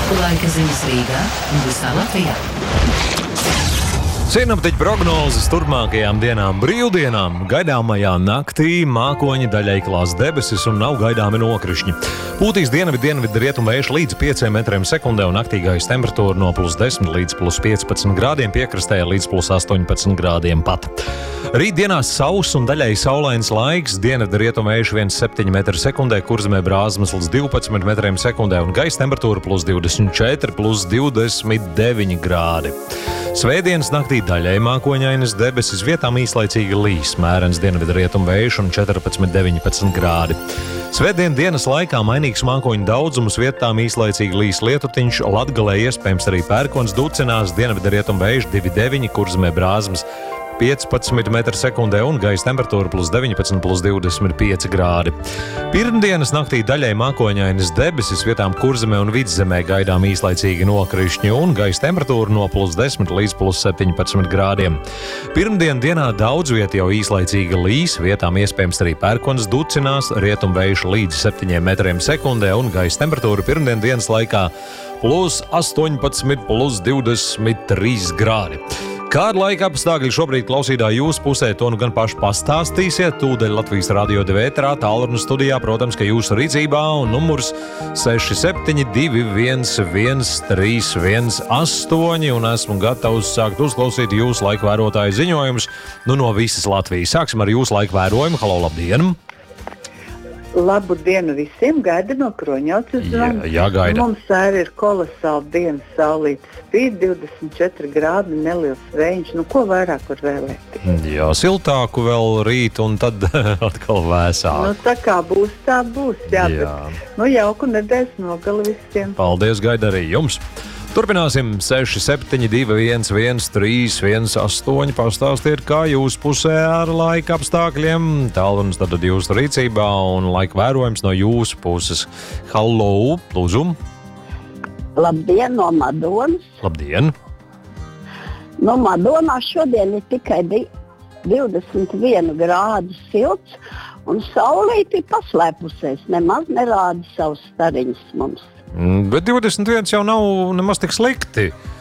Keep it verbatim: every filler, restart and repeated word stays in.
Laika ziņas Rīgā un visā Latvijā. Sinoptiķu prognozes turpmākajām dienām brīvdienām. Gaidāmajā naktī mākoņi daļai klās debesis un nav gaidāmi nokrišņi. Pūtīs dienvidu dienvidu rietumu vējš līdz pieciem metriem sekundē un naktī gaisa temperatūra no plus desmit līdz plus piecpadsmit grādiem, piekrastē līdz plus astoņpadsmit grādiem pat. Rītdienās sauss un daļai saulains laiks, dienvidu rietumu vējš viens komats septiņi metri sekundē, Kurzemē Brāzmas līdz divpadsmit metriem sekundē un gaisa temperatūra plus divdesmit četri, plus divdesmit deviņi grādi. Svētdienas naktī daļai mākoņainas debesis, vietām īslaicīgi līs, mērens dienvidu rietumu vējš un četrpadsmit deviņpadsmit grādi. Svētdien dienas laikā mainīgs mākoņu daudzums, vietām īslaicīgi līs lietutiņš, Latgalē iespējams arī pērkons ducinās, dienvidu rietumu vējš divi deviņi, Kurzemē Brāzmas piecpadsmit metri sekundē un gaisa temperatūra plus deviņpadsmit, plus divdesmit pieci grādi. Pirmdienas naktī daļai mākoņainas debesis, vietām Kurzemē un Vidzemē gaidām īslaicīgi nokrišņi un gaisa temperatūra no plus desmit līdz plus septiņpadsmit grādiem. Pirmdien dienā daudz viet jau īslaicīgi līs, vietām iespējams arī pērkons ducinās, rietumvējš līdz septiņiem metriem sekundē un gaisa temperatūra pirmdien dienas laikā plus astoņpadsmit, plus divdesmit trīs grādi. Kāda laika apstākļi šobrīd klausītāji jūsu pusē, to nu gan paši pastāstīsiet. Tūdaļ Latvijas radio divi ēterā, tālruni studijā, protams, ka jūsu rīcībā un numurs seši septiņi divi viens viens trīs viens astoņi un esmu gatavs sākt uzklausīt jūsu laika vērotāju ziņojumus nu, no visas Latvijas. Sāksim ar jūsu laika vērojumu. Halo, labdien! Labu dienu visiem, gaida no Kroņauts uz Jā, jā, gaida. Mums arī ir kolosāla diena, saulīte spīd, divdesmit četri grādi, neliels vējš. Nu, ko vairāk var vēlēties? Jā, siltāku vēl rīt un tad atkal vēsāk. Nu, tā kā būs, tā būs. Jā, Jā. Bet, nu, jauku nedēļas nogali visiem. Paldies, gaida arī jums! Turpināsim seši septiņi divi viens viens trīs viens astoņi. Pastāstiet, kā jūs pusē ar laika apstākļiem. Tālrunis tad jūsu rīcībā un laika vērojums no jūsu puses. Halo, lūdzu. Labdien no Madonas. Labdien. No Madonā šodien ir tikai divdesmit viens grādu silts un saulīte ir paslēpusies. Nemaz nerāda savus stariņus mums. Bet divdesmit viens jau nav nemaz tik slikti.